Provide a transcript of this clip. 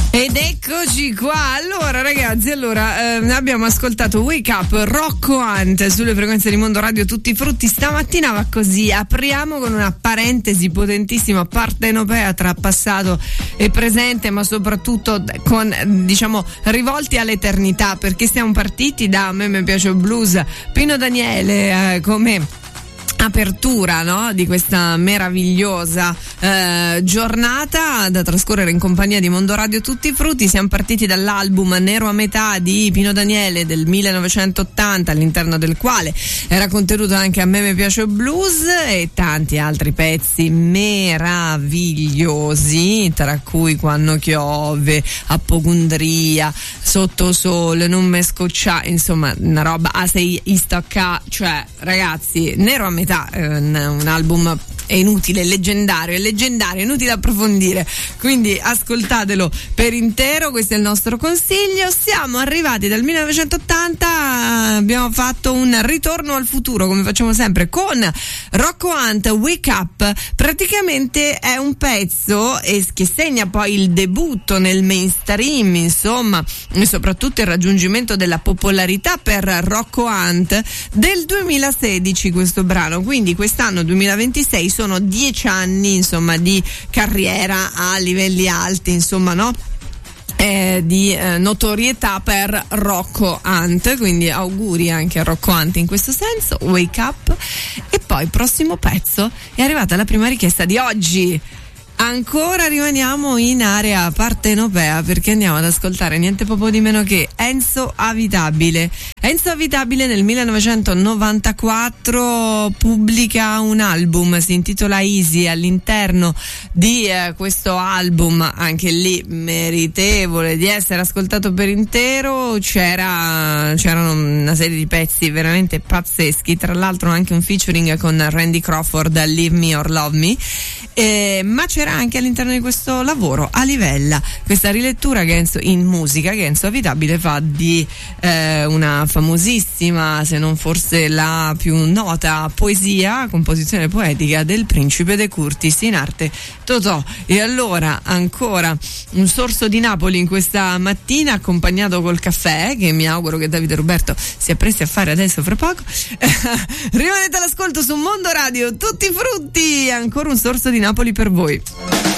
Ed eccoci qua. Allora ragazzi, abbiamo ascoltato Wake Up, Rocco Hunt sulle frequenze di Mondo Radio Tutti Frutti. Stamattina va così, apriamo con una parentesi potentissima, partenopea tra passato e presente, ma soprattutto con, diciamo, rivolti all'eternità, perché siamo partiti da A me piace il blues, Pino Daniele come apertura, no? Di questa meravigliosa giornata da trascorrere in compagnia di Mondo Radio Tutti Frutti. Siamo partiti dall'album Nero a metà di Pino Daniele del 1980, all'interno del quale era contenuto anche A me piace il blues e tanti altri pezzi meravigliosi, tra cui Quando chiove, Apocondria, Sottosole, Non me scoccia, insomma una roba a sei istacca, cioè ragazzi, Nero a metà, un album è inutile, leggendario, inutile approfondire, quindi ascoltatelo per intero, questo è il nostro consiglio. Siamo arrivati dal 1980, abbiamo fatto un ritorno al futuro come facciamo sempre con Rocco Hunt, Wake Up. Praticamente è un pezzo che segna poi il debutto nel mainstream, insomma, e soprattutto il raggiungimento della popolarità per Rocco Hunt del 2016 questo brano, quindi quest'anno 2026 sono 10 anni, insomma, di carriera a livelli alti, insomma, no? Di notorietà per Rocco Hunt, quindi auguri anche a Rocco Hunt in questo senso. Wake Up. E poi prossimo pezzo, è arrivata la prima richiesta di oggi. Ancora rimaniamo in area partenopea, perché andiamo ad ascoltare niente poco di meno che Enzo Avitabile. Enzo Avitabile nel 1994 pubblica un album, si intitola Easy. All'interno di questo album, anche lì meritevole di essere ascoltato per intero, c'erano una serie di pezzi veramente pazzeschi, tra l'altro anche un featuring con Randy Crawford, Leave Me or Love Me, ma c'era anche all'interno di questo lavoro a livella questa rilettura che in musica che Enzo Avitabile fa di una famosissima, se non forse la più nota poesia, composizione poetica del Principe de Curtis, in arte Totò. E allora ancora un sorso di Napoli in questa mattina, accompagnato col caffè, che mi auguro che Davide Roberto si appresti a fare adesso fra poco. Rimanete all'ascolto su Mondo Radio Tutti Frutti, ancora un sorso di Napoli per voi.